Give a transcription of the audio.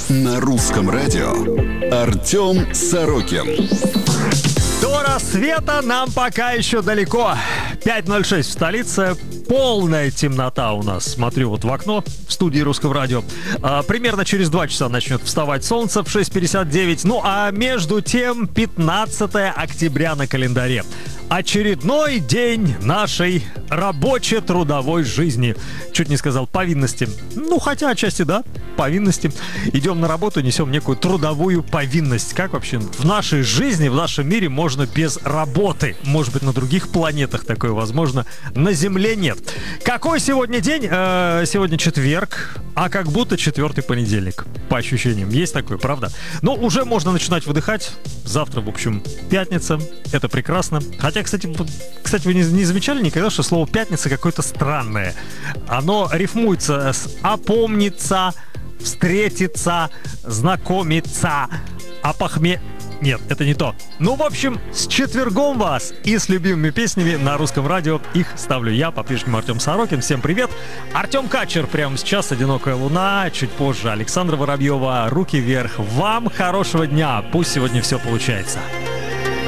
На русском радио Артем Сорокин. До рассвета нам пока еще далеко. 5:06 в столице. Полная темнота у нас. Смотрю вот в окно в студии Русского радио. Примерно через 2 часа начнет вставать солнце в 6:59. Ну а между тем 15 октября на календаре. Очередной день нашей рабоче-трудовой жизни. Чуть не сказал повинности. Ну, хотя отчасти да, повинности. Идем на работу, несем некую трудовую повинность. Как вообще в нашей жизни, в нашем мире можно без работы? Может быть, на других планетах такое возможно, на Земле нет. Какой сегодня день? Сегодня четверг, а как будто 4-й понедельник. По ощущениям. Есть такое, правда? Но уже можно начинать выдыхать. Завтра, в общем, пятница. Это прекрасно. Хотя, кстати, вы не замечали никогда, что слово «пятница» какое-то странное? Оно рифмуется с «опомниться», «встретиться», «знакомиться», Нет, это не то. Ну, в общем, с четвергом вас и с любимыми песнями на русском радио. Их ставлю я, по-прежнему Артем Сорокин. Всем привет. Артем Качер прямо сейчас, «Одинокая луна». Чуть позже Александра Воробьева, «Руки вверх». Вам хорошего дня. Пусть сегодня все получается.